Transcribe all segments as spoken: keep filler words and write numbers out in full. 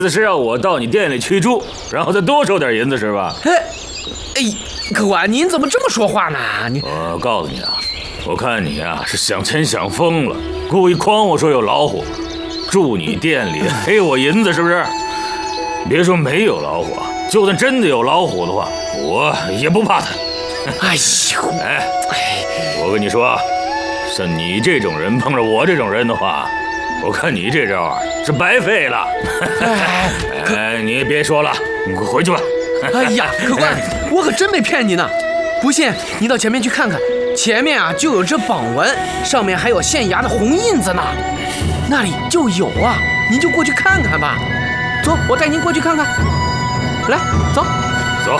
是让我到你店里去住，然后再多收点银子是吧？ 哎，哎，客官，您怎么这么说话呢？你我告诉你啊，我看你啊是想钱想疯了，故意诓我说有老虎，住你店里黑我银子是不是？别说没有老虎，就算真的有老虎的话，我也不怕它。 哎呦， 哎，我跟你说，像你这种人碰着我这种人的话，我看你这招是白费了。 哎， 哎，你别说了，你快回去吧。 哎呀，客官，我可真没骗你呢。不信，你到前面去看看，前面啊就有这榜文，上面还有县衙的红印子呢。那里就有啊，您就过去看看吧。走，我带您过去看看。来，走， 走。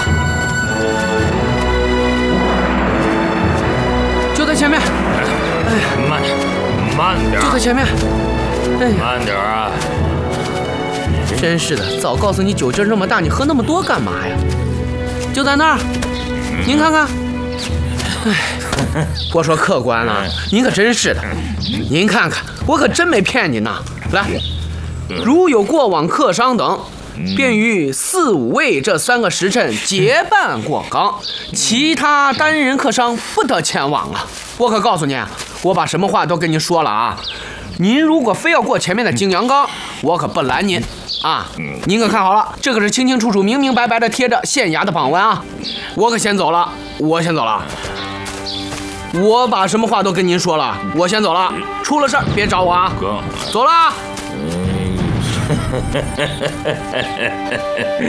就在前面。 哎，慢点，慢点。 就在前面。哎呀， 慢点啊！ 真是的，早告诉你酒劲那么大，你喝那么多干嘛呀？就在那儿，您看看。哎，我说客官了，您可真是的，您看看，我可真没骗您呐。来，如有过往客商等，便于四五位这三个时辰结伴过岗，其他单人客商不得前往啊！我可告诉您，我把什么话都跟您说了啊。您如果非要过前面的景阳冈，我可不拦您啊！您可看好了，这可是清清楚楚、明明白白的贴着县衙的榜文啊！我可先走了，我先走了。我把什么话都跟您说了，我先走了，出了事儿别找我啊！走了。